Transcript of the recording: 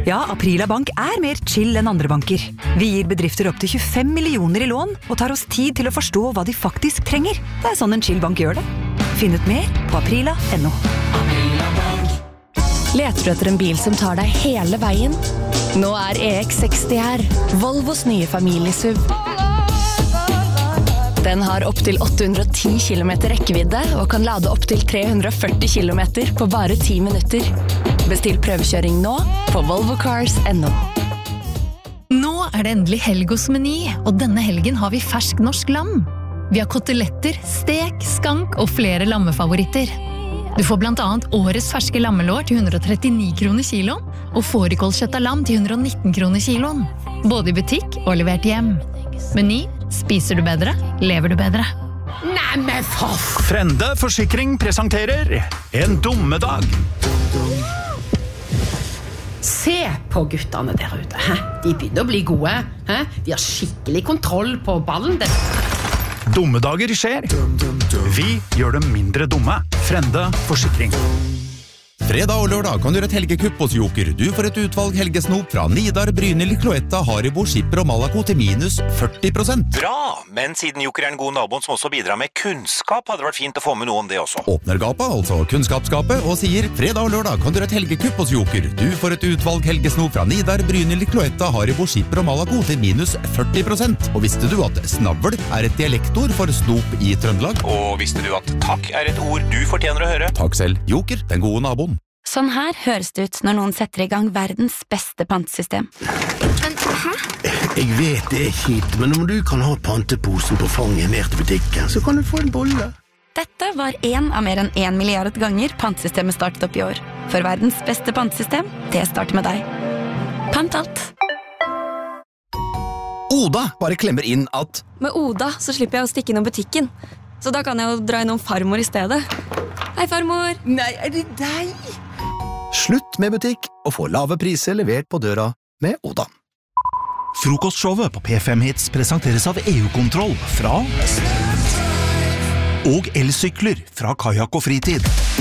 Ja, Aprila Bank mer chill enn andre banker. Vi gir bedrifter opp til 25 millioner i lån, og tar oss tid til å forstå hva de faktisk trenger. Det sånn en chill bank gjør det. Finn ut mer på aprila.no. Leter du etter en bil som tar deg hele veien? Nå EX60 her, Volvos nye familiesuv. Den har opp til 810 km rekkevidde og kan lade opp til 340 km på bare 10 minutter. Bestill prøvekjøring nå på volvocars.no. Nå det endelig helg hos Meny, og denne helgen har vi fersk norsk lam. Vi har koteletter, stek, skank og flere lammefavoritter. Du får blant annet årets ferske lammelår til 139 kroner kiloen, og fårikålkjøtt av lam til 119 kroner kiloen. Både i butikk og levert hjem. Meny, spiser du bedre, lever du bedre. Nei, men for... Frende Forsikring presenterer En dummedag. Se på guttene der ute. De begynner å bli gode. De har skikkelig kontroll på ballen. Dummedager skjer. Vi gjør dem mindre dumme. Frende Forsikring. Fredag og lørdag kan du gjøre et helgekupp hos Joker. Du får et utvalg helgesnop fra Nidar, Brynhild, Cloetta, Haribo, Skipper og Malaco til minus 40%. Bra, men siden Joker en god naboen som også bidrar med kunnskap, hadde det vært fint å få med noe om det også. Åpner gapet, altså kunnskapsskapet, og sier fredag og lørdag kan du gjøre et helgekupp hos Joker. Du får et utvalg helgesnop fra Nidar, Brynhild, Cloetta, Haribo, Skipper og Malaco til minus 40%. Og visste du at snavl et dialektord for snop i Trøndelag? Og visste du at takk et ord du fortjener å høre? Takk selv, Joker, den gode naboen. Sånn her høres det ut når noen setter i gang verdens beste pantesystem. Men, hæ? Jeg vet det kjipt, men om du kan ha panteposen på fanget ned til butikken, så kan du få en bolle. Dette var en av mer enn 1 milliard ganger pantesystemet startet opp i år. For verdens beste pantesystem, det starter med deg. Pant alt. Oda bare klemmer inn at med Oda så slipper jeg å stikke innom butikken. Så da kan jeg jo dra innom farmor i stedet. Hei, farmor! Nei, det deg? Slutt med butikk og få lave priser levert på døra med Oda. Frokostshowet på P5 Hits presenteres av EU-kontroll fra og elsykler fra Kajak og Fritid.